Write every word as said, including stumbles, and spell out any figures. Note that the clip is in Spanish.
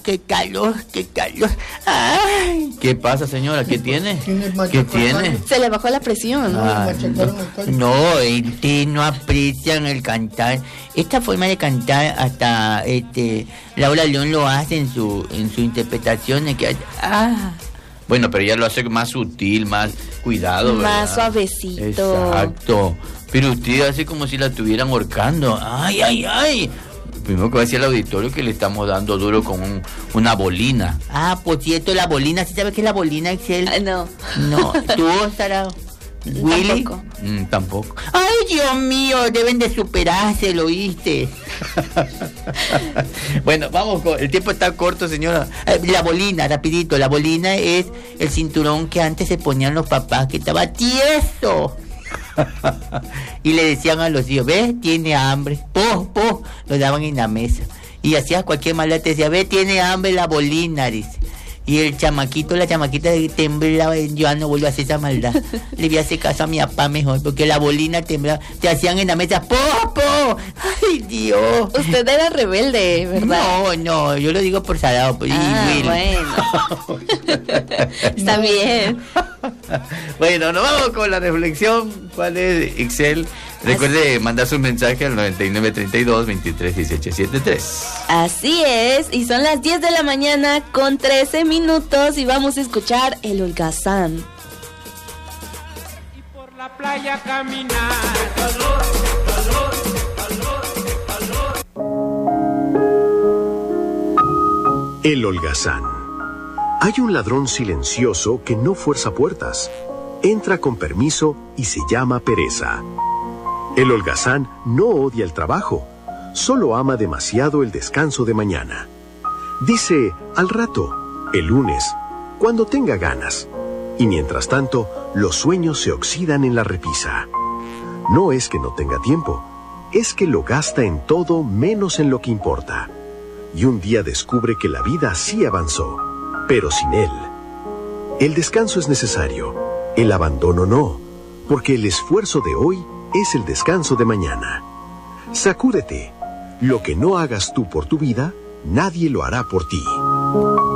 Qué calor, qué calor. Ay. ¿Qué pasa, señora? ¿Qué tiene? ¿Qué tiene? Se le bajó la presión. Ah, no, no, este, no aprecian el cantar. Esta forma de cantar hasta este Laura León lo hace en su en su interpretación. Que, ah. Bueno, pero ella lo hace más sutil, más cuidado, ¿verdad? Más suavecito. Exacto. Pero usted hace como si la estuvieran ahorcando. Ay, ay, ay. Primero que va a decir al auditorio que le estamos dando duro con un, una bolina. Ah, por cierto, la bolina, ¿sí sabes qué es la bolina, Excel? Ah, no. No, ¿tú, Sara? ¿Willy? Tampoco. Mm, tampoco. Ay, Dios mío, deben de superarse, ¿lo oíste? Bueno, vamos, con, el tiempo está corto, señora. Eh, la bolina, rapidito, la bolina es el cinturón que antes se ponían los papás, que estaba tieso. Y le decían a los hijos, ¿ves? Tiene hambre. Po, po, lo daban en la mesa. Y hacías cualquier maldad, te decía, ¿ves? Tiene hambre la bolina, dice. Y el chamaquito, la chamaquita temblaba, yo ya no vuelvo a hacer esa maldad. Le voy a hacer caso a mi papá mejor, porque la bolina temblaba. Te hacían en la mesa, po, po. Ay, Dios. Usted era rebelde, ¿verdad? No, no, yo lo digo por salado. Pues, Ah, y bueno. Está bien. Bueno, nos vamos con la reflexión. ¿Cuál es, Excel? Recuerde mandar su mensaje al noventa y nueve treinta y dos veintitrés dieciocho setenta y tres. Así es, y son las diez de la mañana con trece minutos y vamos a escuchar el holgazán. Y por la playa caminar. Calor, calor, calor, calor. El holgazán. Hay un ladrón silencioso que no fuerza puertas. Entra con permiso y se llama pereza. El holgazán no odia el trabajo, solo ama demasiado el descanso de mañana. Dice, al rato, el lunes, cuando tenga ganas. Y mientras tanto, los sueños se oxidan en la repisa. No es que no tenga tiempo, es que lo gasta en todo menos en lo que importa. Y un día descubre que la vida sí avanzó, pero sin él. El descanso es necesario, el abandono no, porque el esfuerzo de hoy es el descanso de mañana. Sacúdete. Lo que no hagas tú por tu vida, nadie lo hará por ti.